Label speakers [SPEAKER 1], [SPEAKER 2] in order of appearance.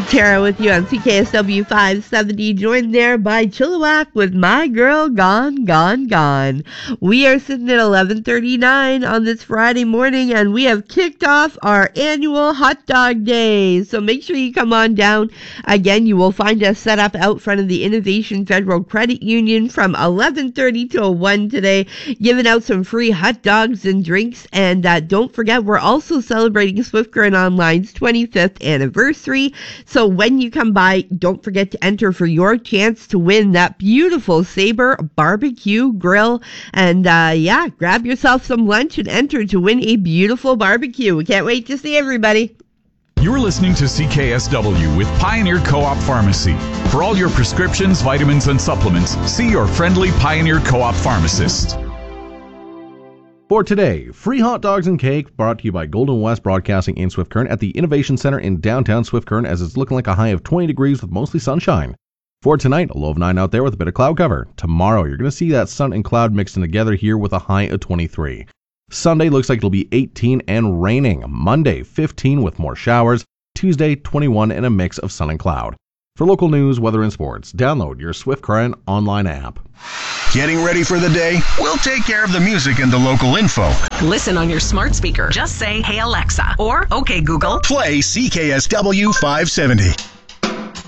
[SPEAKER 1] Tara with you on CKSW 570, joined there by Chilliwack with My Girl Gone, Gone, Gone. We are sitting at 11:39 on this Friday morning, and we have kicked off our annual Hot Dog Day. So make sure you come on down. Again, you will find us set up out front of the Innovation Federal Credit Union from 11:30 till 1 today, giving out some free hot dogs and drinks. And don't forget, we're also celebrating Swift Current Online's 25th anniversary. So when you come by, don't forget to enter for your chance to win that beautiful Sabre barbecue grill. And grab yourself some lunch and enter to win a beautiful barbecue. We can't wait to see everybody.
[SPEAKER 2] You're listening to CKSW with Pioneer Co-op Pharmacy. For all your prescriptions, vitamins, and supplements, see your friendly Pioneer Co-op pharmacist.
[SPEAKER 3] For today, free hot dogs and cake brought to you by Golden West Broadcasting in Swift Current at the Innovation Center in downtown Swift Current, as it's looking like a high of 20 degrees with mostly sunshine. For tonight, a low of 9 out there with a bit of cloud cover. Tomorrow, you're going to see that sun and cloud mixing together here with a high of 23. Sunday looks like it'll be 18 and raining. Monday, 15 with more showers. Tuesday, 21 and a mix of sun and cloud. For local news, weather, and sports, download your Swift Current online app.
[SPEAKER 4] Getting ready for the day? We'll take care of the music and the local info.
[SPEAKER 5] Listen on your smart speaker. Just say, "Hey Alexa," or "Okay Google,
[SPEAKER 4] play CKSW 570."